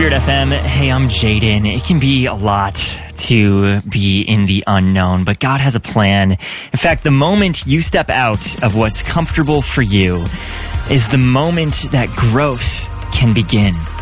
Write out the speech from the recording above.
Spirit FM. Hey, I'm Jaden. It can be a lot to be in the unknown, but God has a plan. In fact, the moment you step out of what's comfortable for you is the moment that growth can begin.